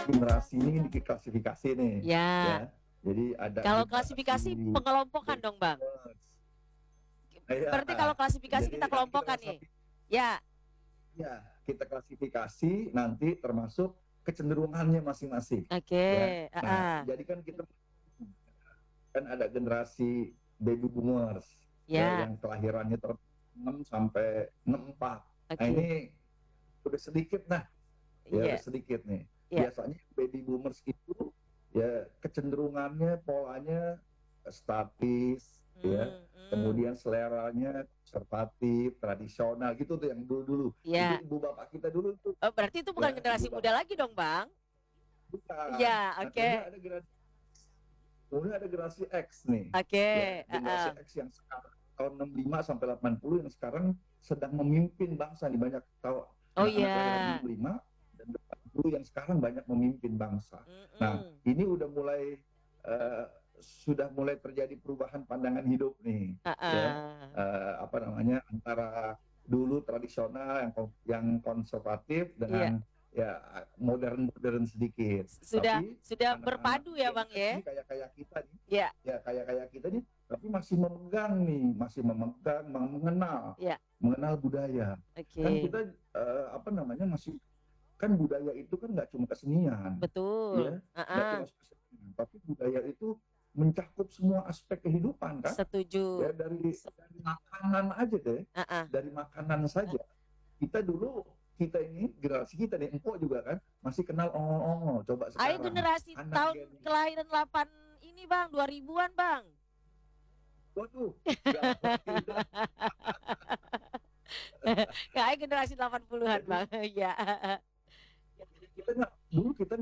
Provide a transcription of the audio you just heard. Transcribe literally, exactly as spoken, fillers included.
generasi ini diklasifikasi nih, Ya. ya. Jadi ada Kalau generasi klasifikasi pengelompokan baby dong, Bang. boomers. Iya, Berarti kalau klasifikasi jadi kita nanti kita kelompokkan nih. klasifikasi Ya. ya, kita klasifikasi nanti termasuk kecenderungannya masing-masing, Oke, ya. Nah, heeh. jadi kan kita kan ada generasi baby boomers, ya, Ya. yang kelahirannya ter enam sampai enam empat. Nah, Oke. ini udah sedikit nah, ya udah Iya. sedikit nih. Iya. Biasanya baby boomers itu ya kecenderungannya, polanya statis, ya. Hmm, hmm. Kemudian seleranya konservatif, tradisional gitu tuh yang dulu-dulu. Itu Ya. ibu bapak kita dulu tuh, Oh, berarti itu bukan ya, generasi ibu muda bapak lagi dong, Bang? bukan. Iya, Nah, kemudian oke. ada generasi kemudian ada generasi X nih, Oke, ya. Generasi heeh. X yang sekarang tahun enam puluh lima sampai delapan puluh yang sekarang sedang memimpin bangsa di banyak tahu Oh anak-anak kelahiran enam iya. puluh lima dan delapan puluh yang sekarang banyak memimpin bangsa. Nah, Mm-mm. ini udah mulai uh, sudah mulai terjadi perubahan pandangan hidup nih, ya. Heeh. Uh, apa namanya antara dulu tradisional yang yang konservatif Iya. dengan ya modern-modern sedikit. Sudah Tapi sudah anak-anak berpadu ya, Gen Bang, X ya? ini kayak kayak kita nih, Iya. ya kayak kayak kita nih, tapi masih memegang nih, masih memegang, mengenal, Iya. mengenal budaya. Kan Oke. kita uh, apa namanya masih kan budaya itu kan nggak cuma kesenian, Betul. ya, nggak cuma Heeh. kesenian, tapi budaya itu mencakup semua aspek kehidupan kan, ya Setuju. dari, dari makanan aja deh, Heeh. dari makanan saja. Kita dulu kita ini generasi kita nih empok juga kan masih kenal ongol-ongol. Coba Ayo sekarang generasi anak tahun gen kelahiran delapan ini, Bang, dua ribuan, Bang. waduh gawat kita. Kayak generasi delapan puluhan, Jadi Bang. Iya. kita nggak dulu kita